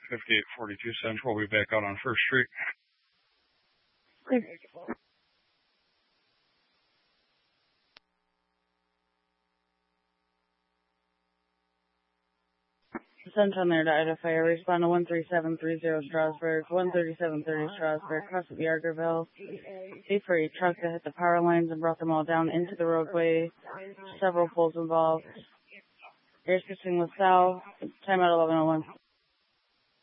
5842 Central. We'll be back out on First Street. Okay. Central there to Ida Fire. Respond to 13730 Strasburg, 13730 Strasburg, cross at Yargerville. Wait for a truck that hit the power lines and brought them all down into the roadway. Several poles involved. Air switching was south. Time at 11:01.